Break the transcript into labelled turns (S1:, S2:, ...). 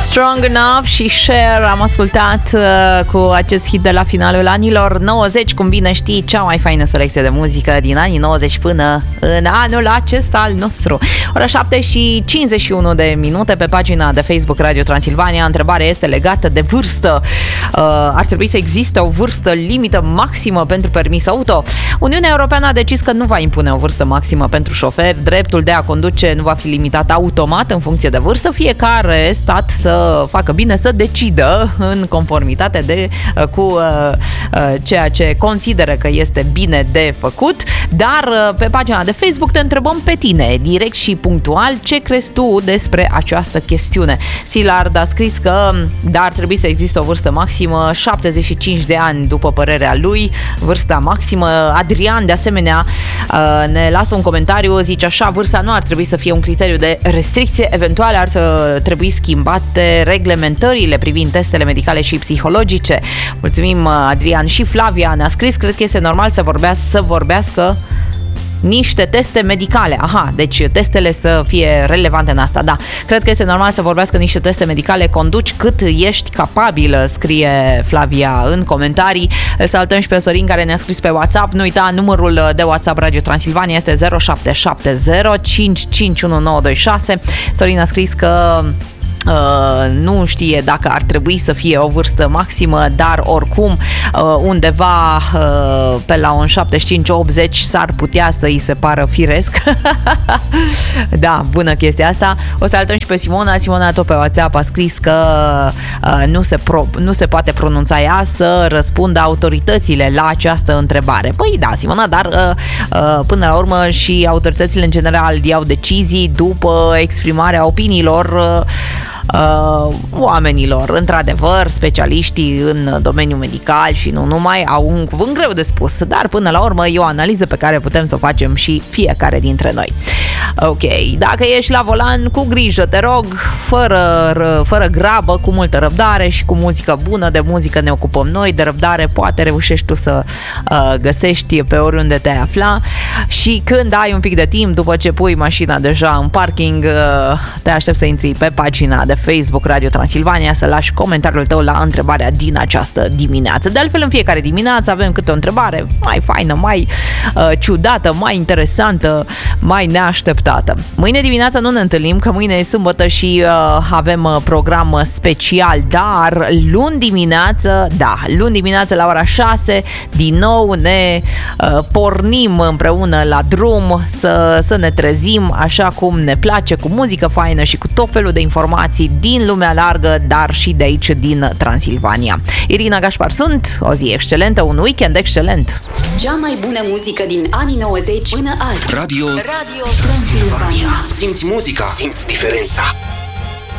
S1: Strong Enough și Cher am ascultat cu acest hit de la finalul anilor 90, cum bine știi, cea mai faină selecție de muzică din anii 90 până în anul acesta al nostru. Ora 7 și 51 de minute pe pagina de Facebook Radio Transilvania. Întrebarea este legată de vârstă. Ar trebui să existe o vârstă limită maximă pentru permis auto? Uniunea Europeană a decis că nu va impune o vârstă maximă pentru șoferi. Dreptul de a conduce nu va fi limitat automat în funcție de vârstă. Fiecare stat să facă bine să decidă în conformitate cu ceea ce consideră că este bine de făcut. Dar pe pagina de Facebook te întrebăm pe tine, direct și punctual, ce crezi tu despre această chestiune. Silard a scris că ar trebui să existe o vârstă maximă, 75 de ani după părerea lui, vârsta maximă. Adrian, de asemenea, ne lasă un comentariu, zice așa: vârsta nu ar trebui să fie un criteriu de restricție, eventual ar trebui schimbate reglementările privind testele medicale și psihologice. Mulțumim, Adrian. Și Flavia ne-a scris, cred că este normal să vorbească niște teste medicale. Aha, deci testele să fie relevante în asta. Da, cred că este normal să vorbească niște teste medicale. Conduci cât ești capabilă, scrie Flavia în comentarii. Îl salutăm și pe Sorin, care ne-a scris pe WhatsApp. Nu uita, numărul de WhatsApp Radio Transilvania este 0770 551926. Sorin a scris că nu știe dacă ar trebui să fie o vârstă maximă, dar oricum undeva pe la un 75-80 s-ar putea să îi se pară firesc. Da, bună chestia asta. O să salutăm și pe Simona. Simona tot pe WhatsApp a scris că nu se poate pronunța ea, să răspundă autoritățile la această întrebare. Păi da, Simona, dar până la urmă și autoritățile în general iau decizii după exprimarea opiniilor oamenilor. Într-adevăr, specialiștii în domeniul medical și nu numai au un cuvânt greu de spus, dar până la urmă e o analiză pe care putem să o facem și dintre noi. Ok, dacă ești la volan, cu grijă, te rog, fără grabă, cu multă răbdare și cu muzică bună. De muzică ne ocupăm noi, de răbdare poate reușești tu să găsești pe oriunde te-ai afla. Și când ai un pic de timp, după ce pui mașina deja în parking, te aștept să intri pe pagina de Facebook Radio Transilvania să lași comentariul tău la întrebarea din această dimineață. De altfel, în fiecare dimineață avem câte o întrebare mai faină, mai ciudată, mai interesantă, mai neașteptată. Mâine dimineață nu ne întâlnim, că mâine e sâmbătă și avem program special, dar luni dimineață la ora 6 din nou ne pornim împreună la drum să ne trezim așa cum ne place, cu muzică faină și cu tot felul de informații din lumea largă, dar și de aici, din Transilvania. Irina Gașpar sunt, o zi excelentă, un weekend excelent.
S2: Cea mai bună muzică din anii 90 până azi.
S3: Radio Transilvania. Simți muzica, simți diferența.